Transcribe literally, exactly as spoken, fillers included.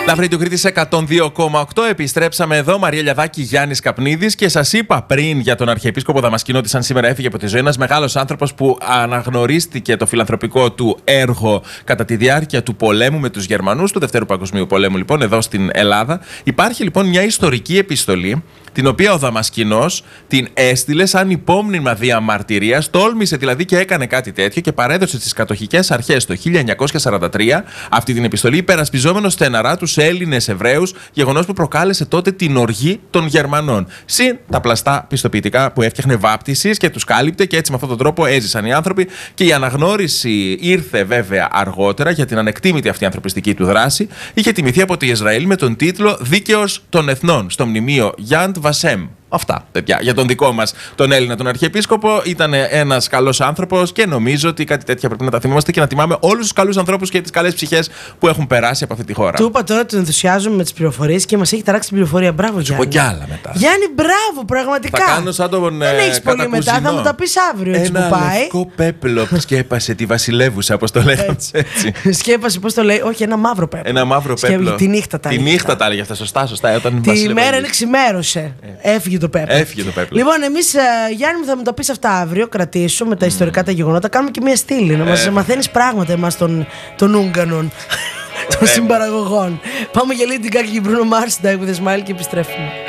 Λαύρη του Κρήτης εκατόν δύο κόμμα οκτώ. Επιστρέψαμε εδώ, Μαρία Λιαδάκη, Γιάννης Καπνίδης. Και σας είπα πριν για τον Αρχιεπίσκοπο Δαμασκηνό ότι σαν σήμερα έφυγε από τη ζωή. Ένας μεγάλος άνθρωπος που αναγνωρίστηκε το φιλανθρωπικό του έργο κατά τη διάρκεια του πολέμου με τους Γερμανούς, του Δευτέρου Παγκοσμίου Πολέμου, λοιπόν, εδώ στην Ελλάδα. Υπάρχει λοιπόν μια ιστορική επιστολή, την οποία ο Δαμασκηνός την έστειλε σαν υπόμνημα διαμαρτυρίας. Τόλμησε δηλαδή και έκανε κάτι τέτοιο και παρέδωσε στις κατοχικές αρχές το χίλια εννιακόσια σαράντα τρία αυτή την επιστολή, υπερασπιζόμενος στεναρά τους Έλληνες Εβραίους, γεγονός που προκάλεσε τότε την οργή των Γερμανών. Συν τα πλαστά πιστοποιητικά που έφτιαχνε βάπτισης και τους κάλυπτε, και έτσι με αυτόν τον τρόπο έζησαν οι άνθρωποι. Και η αναγνώριση ήρθε βέβαια αργότερα για την ανεκτήμητη αυτή ανθρωπιστική του δράση. Είχε τιμηθεί από το Ισραήλ με τον τίτλο Δίκαιος των Εθνών στο μνημείο Γιάντ Βασέμ. Αυτά, παιδιά. Για τον δικό μας τον Έλληνα, τον Αρχιεπίσκοπο, ήταν ένας καλός άνθρωπος και νομίζω ότι κάτι τέτοια πρέπει να τα θυμόμαστε και να τιμάμε όλους τους καλούς ανθρώπους και τις καλές ψυχές που έχουν περάσει από αυτή τη χώρα. Του είπα τώρα ότι τον ενθουσιάζουμε με τις πληροφορίες και μας έχει ταράξει την πληροφορία. Μπράβο, Γιάννη. Σου πω κι άλλα μετά. Γιάννη, μπράβο, πραγματικά. Θα κάνω σαν τον. Δεν έχεις πολύ μετά, θα μου τα πεις αύριο έτσι Ένα που πάει. λευκό πέπλο που σκέπασε τη βασιλεύουσα, όπως το λέγαμε έτσι. Σκέπασε, πώς το λέει, όχι, ένα μαύρο πέπλο. Ένα μαύρο πέπλο. Τη νύχτα τα έλεγε. Τη νύχτα τα έλεγε αυτά, σωστά, σωστά. Όταν τη μέρα είναι ξημέρωσε. Έφυγε το πέπλο. Έφυγε το πέπλο. Λοιπόν, εμείς, Γιάννη μου, θα μου το πεις αυτά αύριο. Κρατήσω με τα ιστορικά τα γεγονότα. Κάνουμε και μια στήλη. Να μας μαθαίνεις πράγματα εμάς των, των Ούγγανων, των συμπαραγωγών. Πάμε για λίγο την Κάκη Μπρούνο Mars, Die with a Smile, και επιστρέφουμε.